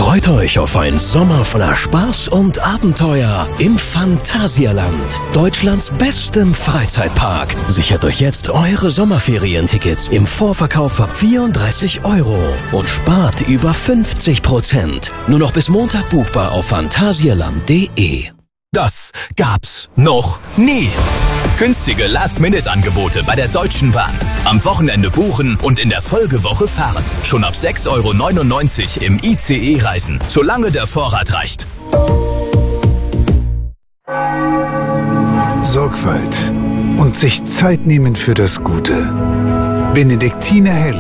Freut euch auf einen Sommer voller Spaß und Abenteuer im Phantasialand, Deutschlands bestem Freizeitpark. Sichert euch jetzt eure Sommerferientickets im Vorverkauf ab 34 € und spart über 50%. Nur noch bis Montag buchbar auf phantasialand.de. Das gab's noch nie. Günstige Last-Minute-Angebote bei der Deutschen Bahn. Am Wochenende buchen und in der Folgewoche fahren. Schon ab 6,99 € im ICE reisen, solange der Vorrat reicht. Sorgfalt und sich Zeit nehmen für das Gute. Benediktiner Hell